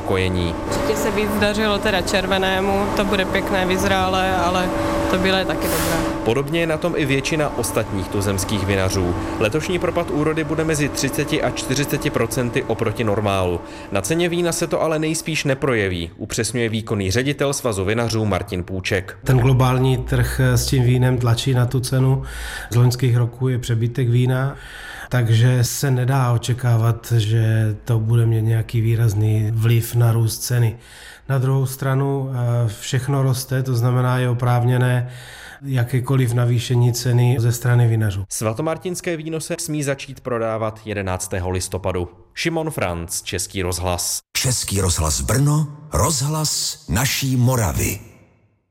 spokojení. Určitě se víc dařilo teda červenému, to bude pěkné, vyzrálé, ale to bílé je taky dobré. Podobně je na tom i většina ostatních tuzemských vinařů. Letošní propad úrody bude mezi 30 a 40% oproti normálu. Na ceně vína se to ale nejspíš neprojeví, upřesňuje výkonný ředitel Svazu vinařů Martin Půček. Ten globální trh s tím vínem tlačí na tu cenu. Z loňských roků je přebytek vína, takže se nedá očekávat, že to bude mít nějaký výrazný vliv na růst ceny. Na druhou stranu všechno roste, to znamená je oprávněné jakékoliv navýšení ceny ze strany vinařů. Svatomartinské víno se smí začít prodávat 11. listopadu. Šimon Franc, Český rozhlas. Český rozhlas Brno, rozhlas naší Moravy.